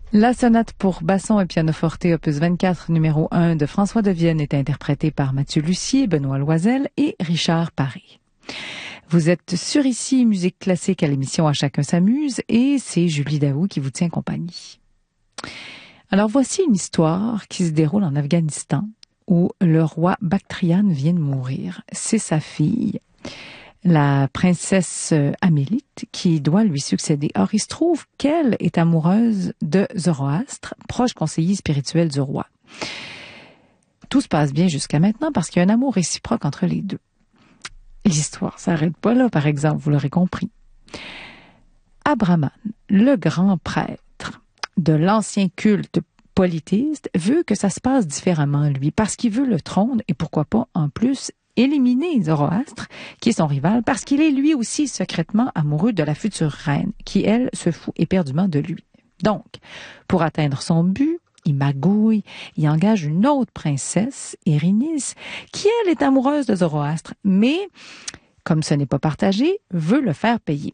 La sonate pour basson et pianoforte opus 24 numéro 1 de François de Vienne est interprétée par Mathieu Lussier, Benoît Loisel et Richard Paré. Vous êtes sur ici Musique classique à l'émission À chacun s'amuse et c'est Julie Daou qui vous tient compagnie. Alors voici une histoire qui se déroule en Afghanistan où le roi Bactriane vient de mourir. C'est sa fille, la princesse Amélite, qui doit lui succéder. Or, il se trouve qu'elle est amoureuse de Zoroastre, proche conseiller spirituel du roi. Tout se passe bien jusqu'à maintenant parce qu'il y a un amour réciproque entre les deux. L'histoire s'arrête pas là, par exemple, vous l'aurez compris. Abraman, le grand prêtre de l'ancien culte polythéiste, veut que ça se passe différemment, lui, parce qu'il veut le trône et pourquoi pas, en plus, éliminer Zoroastre, qui est son rival, parce qu'il est lui aussi secrètement amoureux de la future reine, qui, elle, se fout éperdument de lui. Donc, pour atteindre son but, il magouille, il engage une autre princesse, Erinis, qui, elle, est amoureuse de Zoroastre, mais, comme ce n'est pas partagé, veut le faire payer.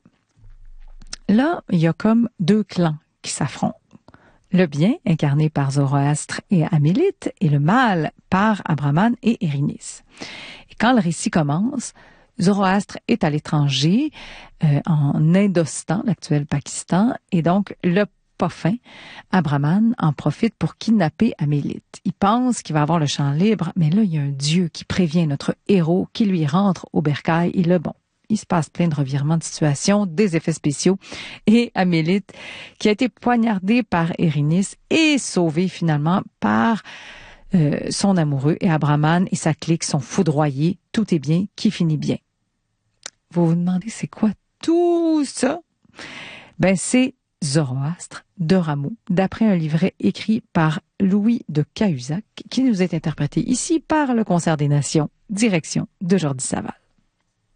Là, il y a comme deux clans qui s'affrontent. Le bien, incarné par Zoroastre et Amélite, et le mal par Abraman et Erinis. Et quand le récit commence, Zoroastre est à l'étranger, en Indostan, l'actuel Pakistan, et donc le fin, Abraman en profite pour kidnapper Amélite. Il pense qu'il va avoir le champ libre, mais là, il y a un dieu qui prévient notre héros, qui lui rentre au bercail, et le bon. Il se passe plein de revirements de situation, des effets spéciaux, et Amélite, qui a été poignardée par Erinis, est sauvée finalement par son amoureux, et Abraman et sa clique sont foudroyés. Tout est bien, qui finit bien. Vous vous demandez, c'est quoi tout ça? Ben, c'est Zoroastre de Rameau, d'après un livret écrit par Louis de Cahuzac, qui nous est interprété ici par le Concert des Nations, direction de Jordi Saval.